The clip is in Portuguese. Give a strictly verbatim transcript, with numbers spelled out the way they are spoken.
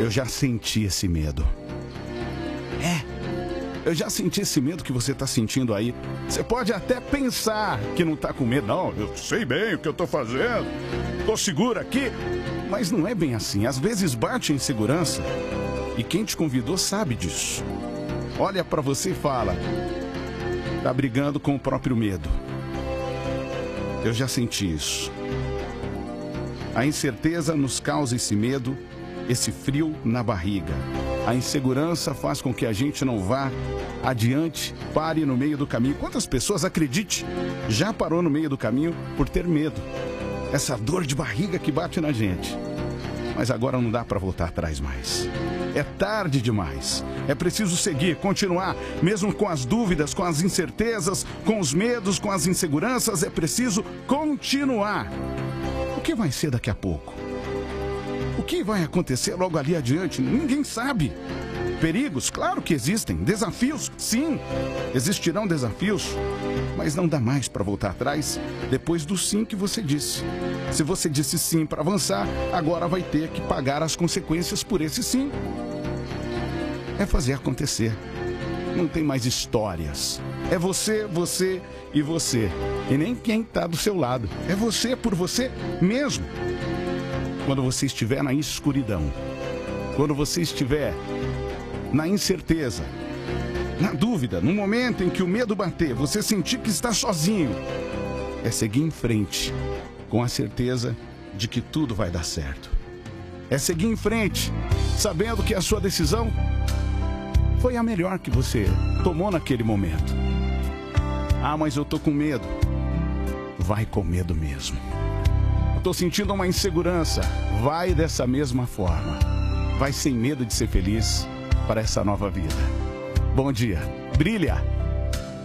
Eu já senti esse medo. É, eu já senti esse medo que você está sentindo aí. Você pode até pensar que não está com medo. Não, eu sei bem o que eu estou fazendo. Estou seguro aqui. Mas não é bem assim. Às vezes bate a insegurança. E quem te convidou sabe disso. Olha para você e fala: está brigando com o próprio medo. Eu já senti isso. A incerteza nos causa esse medo, esse frio na barriga. A insegurança faz com que a gente não vá adiante, pare no meio do caminho. Quantas pessoas, acredite, já parou no meio do caminho por ter medo? Essa dor de barriga que bate na gente. Mas agora não dá para voltar atrás mais. É tarde demais. É preciso seguir, continuar, mesmo com as dúvidas, com as incertezas, com os medos, com as inseguranças. É preciso continuar. O que vai ser daqui a pouco? O que vai acontecer logo ali adiante? Ninguém sabe. Perigos? Claro que existem. Desafios? Sim, existirão desafios. Mas não dá mais para voltar atrás depois do sim que você disse. Se você disse sim para avançar, agora vai ter que pagar as consequências por esse sim. É fazer acontecer. Não tem mais histórias. É você, você e você. E nem quem está do seu lado. É você por você mesmo. Quando você estiver na escuridão, quando você estiver na incerteza, na dúvida, no momento em que o medo bater, você sentir que está sozinho, é seguir em frente com a certeza de que tudo vai dar certo. É seguir em frente, sabendo que a sua decisão foi a melhor que você tomou naquele momento. Ah, mas eu tô com medo. Vai com medo mesmo. Estou sentindo uma insegurança. Vai dessa mesma forma. Vai sem medo de ser feliz para essa nova vida. Bom dia. Brilha.